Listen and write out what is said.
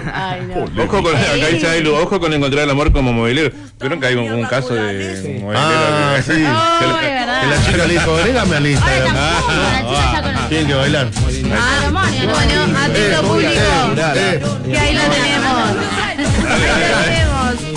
Ay, no. Ojo con, acá dice Ailu, ojo con encontrar el amor como movilero. Vieron que hay un caso de un movilero. Ah, sí. ¿verdad? Que la chica le dijo, agrégame al Instagram. La chica ya conoce. Tienen que bailar. Bueno, atento público. Que ahí lo tenemos. Ahí lo tenemos.